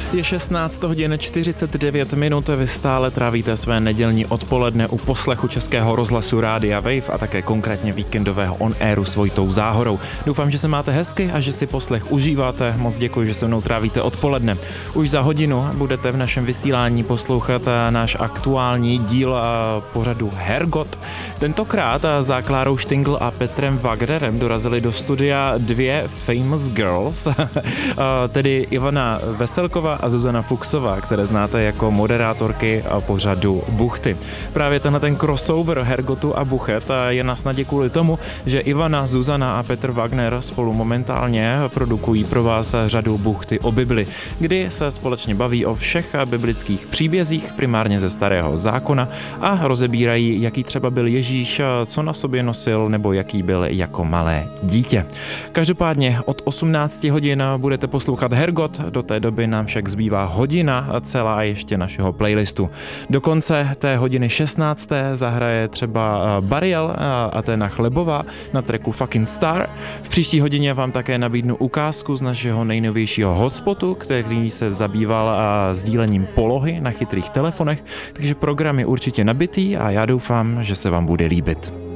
Je 16 hodin 49 minut, vy stále trávíte své nedělní odpoledne u poslechu Českého rozhlasu Rádia Wave a také konkrétně víkendového on-airu s Vojtou Záhorou. Doufám, že se máte hezky a že si poslech užíváte. Moc děkuji, že se mnou trávíte odpoledne. Už za hodinu budete v našem vysílání poslouchat náš aktuální díl pořadu Hergot. Tentokrát za Klárou Štingl a Petrem Wagnerem dorazili do studia dvě famous girls, tedy Ivana Veselková a Zuzana Fuchsová, které znáte jako moderátorky pořadu Buchty. Právě tenhle ten crossover Hergotu a Buchet je na snadě kvůli tomu, že Ivana, Zuzana a Petr Wagner spolu momentálně produkují pro vás řadu Buchty o Bibli, kdy se společně baví o všech biblických příbězích, primárně ze Starého zákona, a rozebírají, jaký třeba byl Ježíš, co na sobě nosil nebo jaký byl jako malé dítě. Každopádně od 18 hodin budete poslouchat Hergot, do té doby nám však zbývá hodina celá ještě našeho playlistu. Do konce té hodiny 16. zahraje třeba Bariel a Téna Chlebová na tracku Fucking Star. V příští hodině vám také nabídnu ukázku z našeho nejnovějšího hotspotu, který se zabýval sdílením polohy na chytrých telefonech, takže program je určitě nabitý a já doufám, že se vám bude líbit.